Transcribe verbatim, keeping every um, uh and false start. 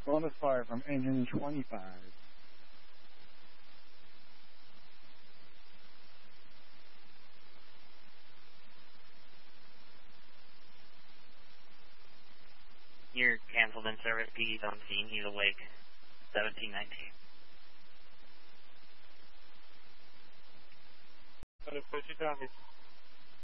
Bonus fire from engine twenty-five. You're canceled in service. P D's on scene. He's awake. seventeen nineteen. Push it down.